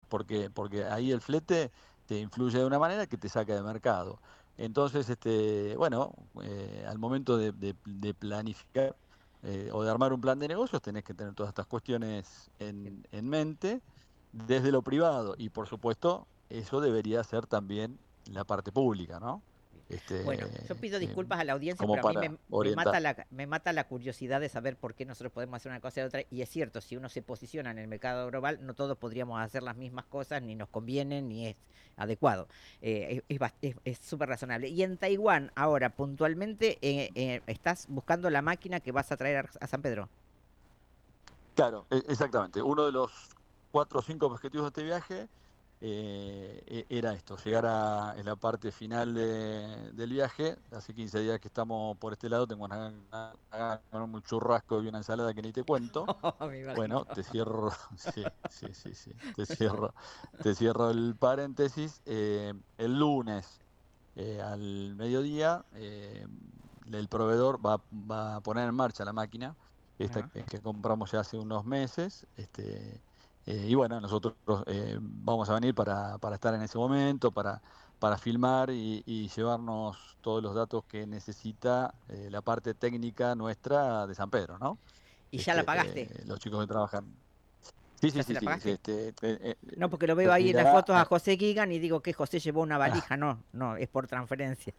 porque ahí el flete te influye de una manera que te saca de mercado. Entonces, bueno, al momento de planificar o de armar un plan de negocios, tenés que tener todas estas cuestiones en mente desde lo privado. Y por supuesto, eso debería ser también la parte pública, ¿no? Bueno, yo Este, pido disculpas a la audiencia, como pero a mí para orientar. me mata la curiosidad de saber por qué nosotros podemos hacer una cosa y otra. Y es cierto, si uno se posiciona en el mercado global, no todos podríamos hacer las mismas cosas, ni nos conviene, ni es adecuado. Es súper razonable. Y en Taiwán, ahora, puntualmente, estás buscando la máquina que vas a traer a San Pedro. Claro, exactamente. Uno de los 4 o 5 objetivos de este viaje era esto, llegar en la parte final del viaje. Hace 15 días que estamos por este lado, tengo una comerme un churrasco y una ensalada que ni te cuento. Me Bueno, imagino. te cierro, sí, sí, sí, sí, te cierro el paréntesis. El lunes al mediodía, el proveedor va a poner en marcha la máquina, esta Ajá. que compramos ya hace unos meses, y bueno, nosotros vamos a venir para estar en ese momento, para filmar y llevarnos todos los datos que necesita la parte técnica nuestra de San Pedro, ¿no? ¿Y ya la pagaste? Los chicos que trabajan. Sí, ¿Ya sí, se sí, la sí, sí, pagaste? No, porque lo en veo ahí en las realidad, fotos a José Gigan y digo que José llevó una valija. No, no, es por transferencia.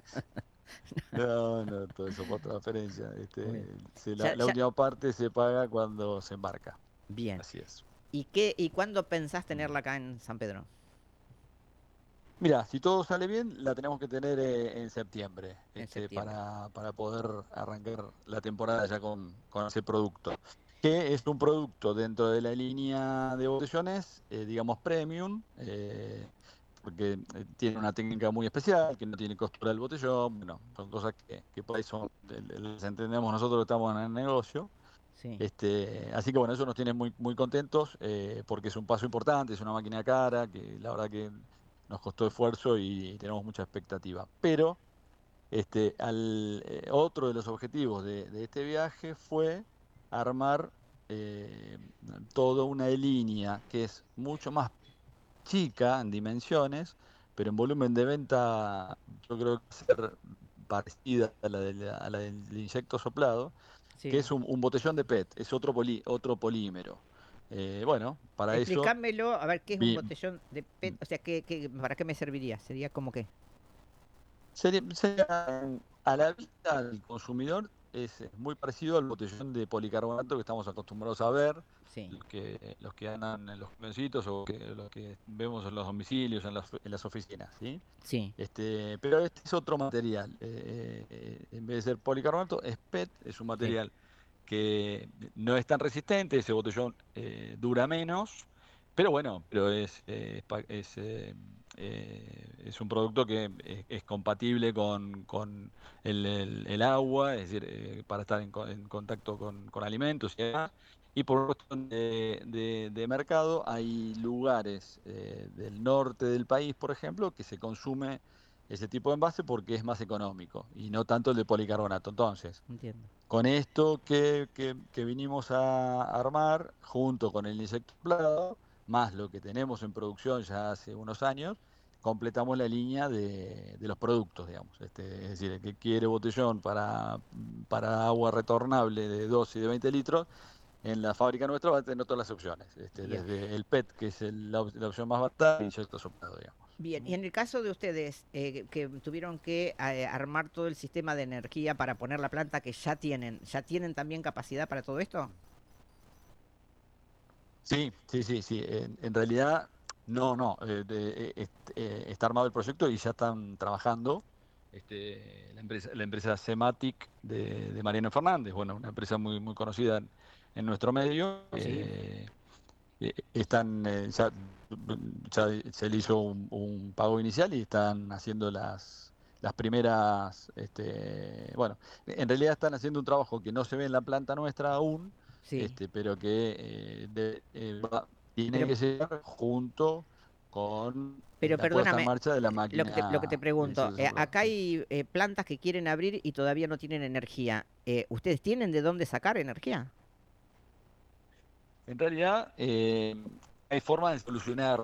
no, no, todo eso por transferencia. Muy bien. Sí, Ya, la ya, última parte se paga cuando se embarca. bien. Así es. ¿Y cuándo pensás Mm. tenerla acá en San Pedro? Mira, si todo sale bien, la tenemos que tener en septiembre, En septiembre. para poder arrancar la temporada ya con ese producto. Que es un producto dentro de la línea de botellones, digamos premium, porque tiene una técnica muy especial, que no tiene costura del botellón. Bueno, son cosas que por ahí las entendemos nosotros que estamos en el negocio. Sí. Así que bueno, eso nos tiene muy, muy contentos, porque es un paso importante, es una máquina cara, que la verdad que nos costó esfuerzo y tenemos mucha expectativa. Pero otro de los objetivos de este viaje fue armar eh, toda una línea que es mucho más chica en dimensiones, pero en volumen de venta yo creo que va a ser parecida a la del inyecto soplado, que Sí. es un botellón de PET, es otro polímero. Bueno, para eso Explícamelo, a ver qué es un vi- botellón de PET, o sea, ¿para qué me serviría? Sería como qué. sería a la vista del consumidor es muy parecido al botellón de policarbonato que estamos acostumbrados a ver, Sí, los que andan en los camioncitos o los que vemos en los domicilios, en las oficinas, ¿sí? sí, Pero este es otro material. En vez de ser policarbonato, es PET, es un sí. material que no es tan resistente, ese botellón dura menos, pero bueno, pero es un producto que es compatible con el agua, es decir, para estar en contacto con alimentos y demás. Y por cuestión de mercado, hay lugares del norte del país, por ejemplo, que se consume ese tipo de envase porque es más económico y no tanto el de policarbonato. Entonces, Entiendo. con esto que vinimos a armar, junto con el insecto plado, más lo que tenemos en producción ya hace unos años, completamos la línea de los productos, digamos. Es decir, el que quiere botellón para agua retornable de 12 y de 20 litros, en la fábrica nuestra va a tener todas las opciones. Bien. Desde el PET, que es la opción más barata, y insecto soplado, digamos. Bien, y en el caso de ustedes, que tuvieron que armar todo el sistema de energía para poner la planta que ¿ya tienen también capacidad para todo esto? Sí, sí, sí, sí. En realidad, no, no. Está armado el proyecto y ya están trabajando. La empresa Sematic de Mariano Fernández, bueno, una empresa muy, muy conocida en nuestro medio. Sí. Ya se le hizo un pago inicial y están haciendo las primeras. Bueno, en realidad están haciendo un trabajo que no se ve en la planta nuestra aún, Sí. pero que tiene Pero, que llegar junto con pero la puesta en perdóname, marcha de la lo que te máquina de pregunto, insectos soplados. acá Sí. hay plantas que quieren abrir y todavía no tienen energía. ¿Ustedes tienen de dónde sacar energía? En realidad, hay formas de solucionar